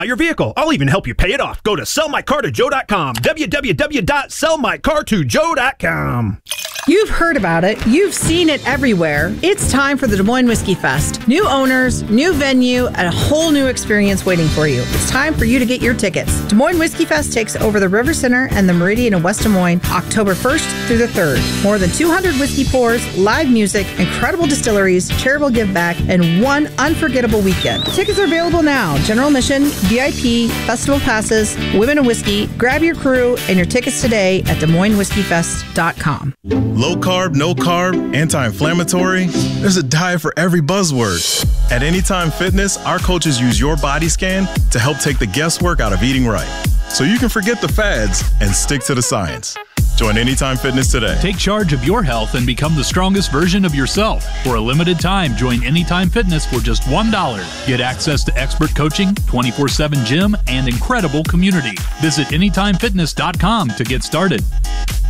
your vehicle. I'll even help you pay it off. Go to sellmycar2joe.com. www.sellmycar2joe.com. You've heard about it. You've seen it everywhere. It's time for the Des Moines Whiskey Fest. New owners, new venue, and a whole new experience waiting for you. It's time for you to get your tickets. Des Moines Whiskey Fest takes over the River Center and the Meridian in West Des Moines, October 1st through the 3rd. More than 200 whiskey pours, live music, incredible distilleries, charitable give back, and one unforgettable weekend. Tickets are available now. General admission, VIP, festival passes, women in whiskey. Grab your crew and your tickets today at DesMoinesWhiskeyFest.com. Low carb, no carb, anti-inflammatory. There's a diet for every buzzword. At Anytime Fitness, our coaches use your body scan to help take the guesswork out of eating right, so you can forget the fads and stick to the science. Join Anytime Fitness today. Take charge of your health and become the strongest version of yourself. For a limited time, join Anytime Fitness for just $1. Get access to expert coaching, 24/7 gym, and incredible community. Visit AnytimeFitness.com to get started.